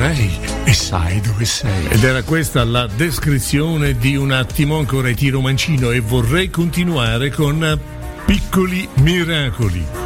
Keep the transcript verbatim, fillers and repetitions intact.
vorrei e sai dove sei. Ed era questa la descrizione di Un attimo, ancora Tiro Mancino, e vorrei continuare con Piccoli miracoli.